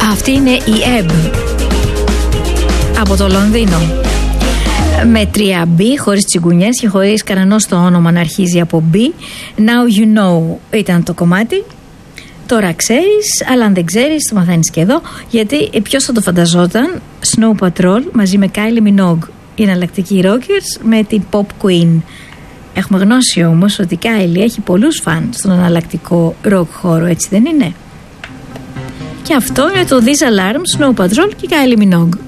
Αυτή είναι η Ebb από το Λονδίνο. Με 3 B, χωρίς τσιγκουνιές και χωρίς κανένα στο όνομα να αρχίζει από B. Now you know ήταν το κομμάτι. Τώρα ξέρεις, αλλά αν δεν ξέρεις το μαθαίνεις και εδώ. Γιατί ποιος θα το φανταζόταν, Snow Patrol μαζί με Kylie Minogue, οι εναλλακτικοί rockers με την Pop Queen. Έχουμε γνώση όμως ότι η Kylie έχει πολλούς φαν στον εναλλακτικό rock χώρο, έτσι δεν είναι? Και αυτό είναι το This Alarm, Snow Patrol και Kylie Minogue.